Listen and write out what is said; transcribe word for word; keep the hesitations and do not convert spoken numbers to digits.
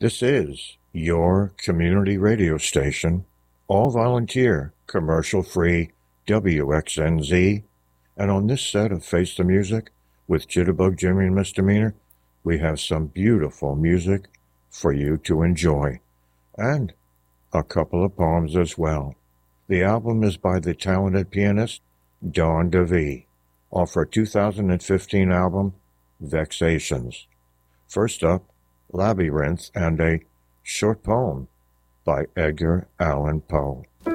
This is your community radio station, all volunteer, commercial-free W X N Z, and on this set of Face the Music with Jitterbug Jimmy and Misdemeanor, we have some beautiful music for you to enjoy, and a couple of poems as well. The album is by the talented pianist Don DeVee, off her two thousand fifteen album, Vexations. First up, Labyrinth and a short poem by Edgar Allan Poe.